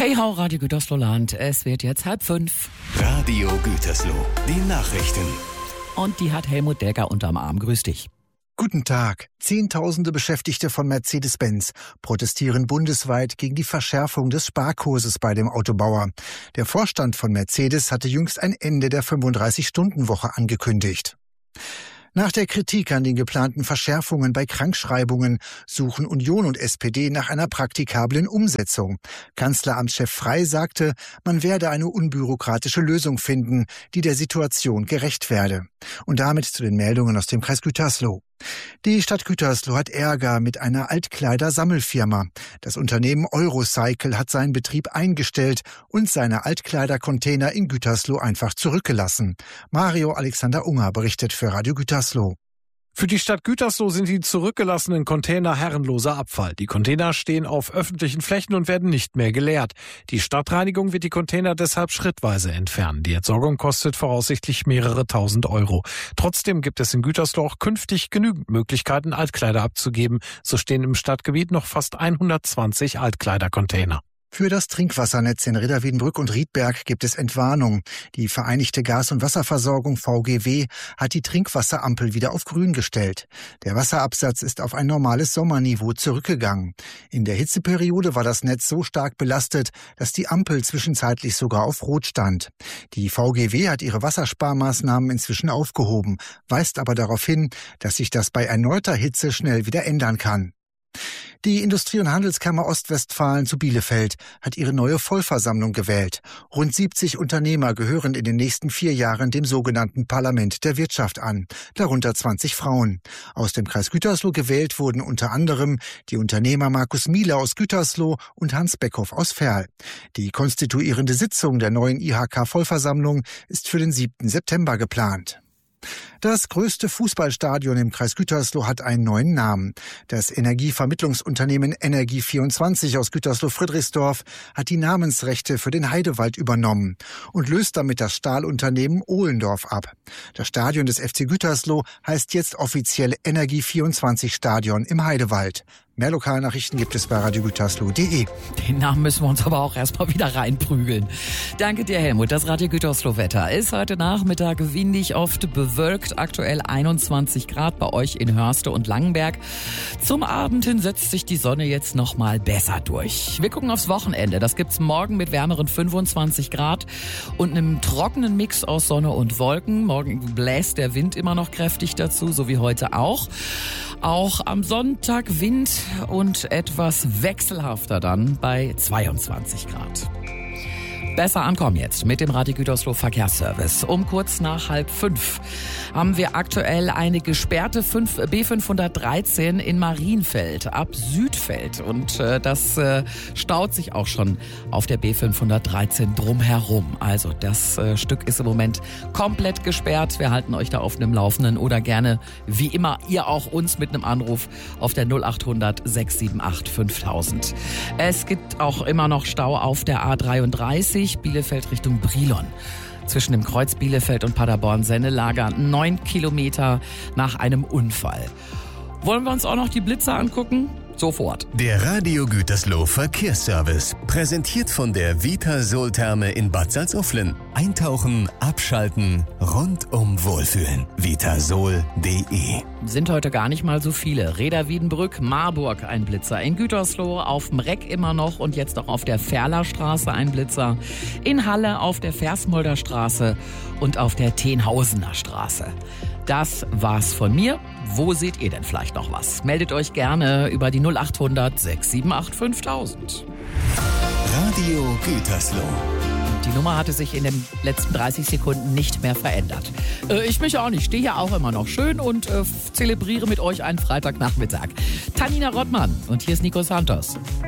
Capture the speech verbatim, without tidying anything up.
Hey ho, Radio Gütersloh-Land, es wird jetzt halb fünf. Radio Gütersloh, die Nachrichten. Und die hat Helmut Delker unterm Arm. Grüß dich. Guten Tag. Zehntausende Beschäftigte von Mercedes-Benz protestieren bundesweit gegen die Verschärfung des Sparkurses bei dem Autobauer. Der Vorstand von Mercedes hatte jüngst ein Ende der fünfunddreißig-Stunden-Woche angekündigt. Nach der Kritik an den geplanten Verschärfungen bei Krankschreibungen suchen Union und S P D nach einer praktikablen Umsetzung. Kanzleramtschef Frey sagte, man werde eine unbürokratische Lösung finden, die der Situation gerecht werde. Und damit zu den Meldungen aus dem Kreis Gütersloh. Die Stadt Gütersloh hat Ärger mit einer Altkleidersammelfirma. Das Unternehmen Eurocycle hat seinen Betrieb eingestellt und seine Altkleidercontainer in Gütersloh einfach zurückgelassen. Mario Alexander Unger berichtet für Radio Gütersloh. Für die Stadt Gütersloh sind die zurückgelassenen Container herrenloser Abfall. Die Container stehen auf öffentlichen Flächen und werden nicht mehr geleert. Die Stadtreinigung wird die Container deshalb schrittweise entfernen. Die Entsorgung kostet voraussichtlich mehrere tausend Euro. Trotzdem gibt es in Gütersloh auch künftig genügend Möglichkeiten, Altkleider abzugeben. So stehen im Stadtgebiet noch fast hundertzwanzig Altkleidercontainer. Für das Trinkwassernetz in Rheda-Wiedenbrück und Riedberg gibt es Entwarnung. Die Vereinigte Gas- und Wasserversorgung V G W hat die Trinkwasserampel wieder auf grün gestellt. Der Wasserabsatz ist auf ein normales Sommerniveau zurückgegangen. In der Hitzeperiode war das Netz so stark belastet, dass die Ampel zwischenzeitlich sogar auf Rot stand. Die V G W hat ihre Wassersparmaßnahmen inzwischen aufgehoben, weist aber darauf hin, dass sich das bei erneuter Hitze schnell wieder ändern kann. Die Industrie- und Handelskammer Ostwestfalen zu Bielefeld hat ihre neue Vollversammlung gewählt. Rund siebzig Unternehmer gehören in den nächsten vier Jahren dem sogenannten Parlament der Wirtschaft an, darunter zwanzig Frauen. Aus dem Kreis Gütersloh gewählt wurden unter anderem die Unternehmer Markus Miele aus Gütersloh und Hans Beckhoff aus Verl. Die konstituierende Sitzung der neuen I H K-Vollversammlung ist für den siebten September geplant. Das größte Fußballstadion im Kreis Gütersloh hat einen neuen Namen. Das Energievermittlungsunternehmen Energie vierundzwanzig aus Gütersloh-Friedrichsdorf hat die Namensrechte für den Heidewald übernommen und löst damit das Stahlunternehmen Ohlendorf ab. Das Stadion des F C Gütersloh heißt jetzt offiziell Energie vierundzwanzig Stadion im Heidewald. Mehr Lokalnachrichten gibt es bei radio gütersloh punkt de. Den Namen müssen wir uns aber auch erstmal wieder reinprügeln. Danke dir, Helmut. Das Radio Gütersloh-Wetter ist heute Nachmittag windig, oft bewölkt, aktuell einundzwanzig Grad bei euch in Hörste und Langenberg. Zum Abend hin setzt sich die Sonne jetzt noch mal besser durch. Wir gucken aufs Wochenende. Das gibt's morgen mit wärmeren fünfundzwanzig Grad und einem trockenen Mix aus Sonne und Wolken. Morgen bläst der Wind immer noch kräftig dazu, so wie heute auch. Auch am Sonntag Wind und etwas wechselhafter dann bei zweiundzwanzig Grad. Besser ankommen jetzt mit dem Radio Gütersloh Verkehrsservice. Um kurz nach halb fünf haben wir aktuell eine gesperrte B fünfhundertdreizehn in Marienfeld ab Südfeld. Und äh, das äh, staut sich auch schon auf der B fünfhundertdreizehn drumherum. Also das äh, Stück ist im Moment komplett gesperrt. Wir halten euch da auf dem Laufenden oder gerne, wie immer, ihr auch uns mit einem Anruf auf der null acht hundert sechs sieben acht fünftausend. Es gibt auch immer noch Stau auf der A dreiunddreißig. Bielefeld Richtung Brilon. Zwischen dem Kreuz Bielefeld und Paderborn-Sennelager neun Kilometer nach einem Unfall. Wollen wir uns auch noch die Blitzer angucken? Sofort. Der Radio Gütersloh Verkehrsservice. Präsentiert von der Vitasol-Therme in Bad Salzuflen. Eintauchen, abschalten, rundum wohlfühlen. vitasol punkt de. Sind heute gar nicht mal so viele. Rheda-Wiedenbrück, Marburg ein Blitzer. In Gütersloh auf dem Reck immer noch und jetzt auch auf der Ferlerstraße ein Blitzer. In Halle auf der Versmolder Straße und auf der Tenhausener Straße. Das war's von mir. Wo seht ihr denn vielleicht noch was? Meldet euch gerne über die null acht hundert sechs sieben acht fünftausend. Radio Gütersloh. Die Nummer hatte sich in den letzten dreißig Sekunden nicht mehr verändert. Äh, ich mich auch nicht. Stehe hier auch immer noch schön und äh, zelebriere mit euch einen Freitagnachmittag. Tanina Rottmann und hier ist Nico Santos.